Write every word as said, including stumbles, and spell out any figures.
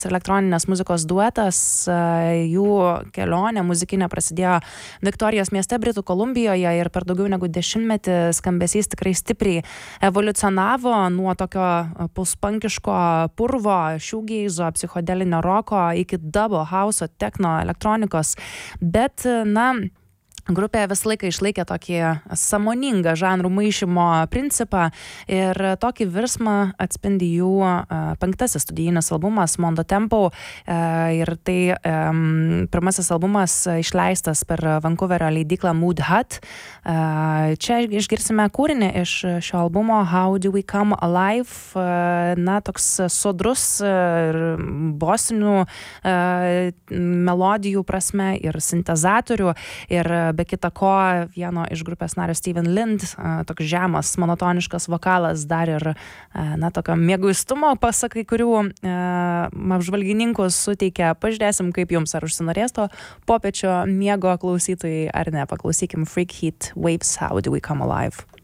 elektroninės muzikos duetas, jų kelionė muzikinė prasidėjo Viktorijos mieste Britų Kolumbijoje ir per daugiau negu dešimtmetį skambesys tikrai stipriai evoliucionavo nuo tokio post-punkiško purvo, shoegazo, psichodelinio roko iki double house, techno, elektronikos, bet, na, grupė visą laiką išlaikė tokį sąmoningą žanrų maišymo principą ir tokį virsmą atspindi jų penktasis studijinis albumas Mondo Tempo ir tai um, pirmasis albumas išleistas per Vankuverio leidyklą Mood Hut. Uh, čia išgirsime kūrinį iš šio albumo How Do We Come Alive, uh, na, toks sodrus ir bosinių uh, melodijų prasme ir sintezatorių ir be kita ko, vieno iš grupės nario Steven Lind, toks žemas, monotoniškas vokalas dar ir, na, tokio mieguistumo, pasak kai kurių apžvalgininkų suteikia. Pažiūrėsim, kaip jums, ar užsinorės to popiečio miego klausytojai ar ne. Paklausykim Freak Heat Waves, How Do We Come Alive.